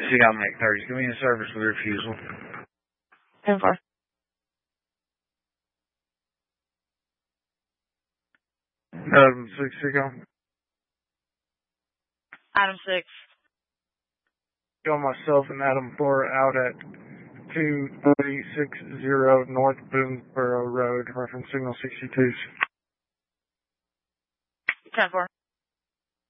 Seagull Mike 30. Give me a service with refusal. 10-4. Adam 6 Seagull. Adam 6. Go myself and Adam 4 out at 2360 North Boonesboro Road, reference signal 62s. 10-4.